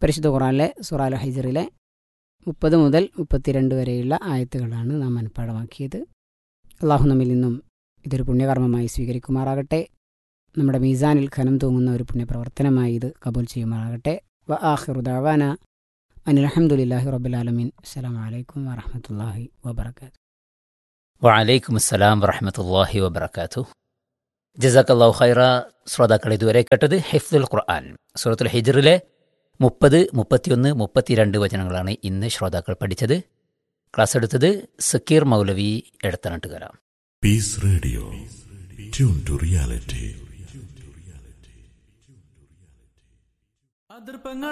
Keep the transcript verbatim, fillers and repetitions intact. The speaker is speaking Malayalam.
പരിശുദ്ധ ഖുർആനിലെ സൂറ അൽ ഹിജ്റിലെ മുപ്പത് മുതൽ മുപ്പത്തിരണ്ട് വരെയുള്ള ആയത്തുകളാണ് നാം മനഃപ്പാഠമാക്കിയത്. അള്ളാഹു നമ്മിൽ നിന്നും ഇതൊരു പുണ്യകർമ്മമായി സ്വീകരിക്കുമാറാകട്ടെ. നമ്മുടെ മീസാനിൽ ഖനം തൂങ്ങുന്ന ഒരു പുണ്യപ്രവർത്തനമായി ഇത് കബൂൽ ചെയ്യുമാറാകട്ടെ. വ ആഖിറു ദഅവാന അനിൽ ഹംദുലില്ലാഹി റബ്ബിൽ ആലമീൻ. അസ്സലാമു അലൈക്കും വറഹ്മത്തുള്ളാഹി വബറകാതുഹു. വഅലൈക്കും അസ്സലാം വറഹ്മത്തുള്ളാഹി വബറകാതുഹു. ജസാക്കല്ലാഹു ഖൈറ. ശ്രോതാക്കൾ ഇതുവരെ കേട്ടത് ഹിഫ്ദുൽ ഖുർആൻ സൂറത്തുൽ ഹിജ്റിലെ മുപ്പത് മുപ്പത്തിയൊന്ന് മുപ്പത്തിരണ്ട് വചനങ്ങളാണ് ഇന്ന് ശ്രോതാക്കൾ പഠിച്ചത്. ക്ലാസ് എടുത്തത് സക്കീർ മൗലവി Edathanattukara. Piece radio, tune to reality.